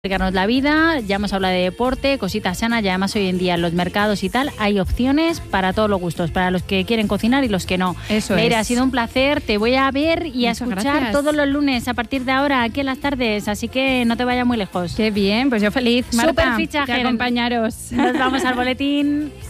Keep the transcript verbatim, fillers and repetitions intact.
Explicarnos la vida, ya hemos hablado de deporte, cositas sanas y además hoy en día en los mercados y tal hay opciones para todos los gustos, para los que quieren cocinar y los que no. Eso Leire, es. ha sido un placer, te voy a ver y a Muchas escuchar gracias. todos los lunes a partir de ahora aquí en las tardes, así que no te vayas muy lejos. Qué bien, pues yo feliz, Marta, Súper fichaje. de acompañaros. Nos vamos al boletín.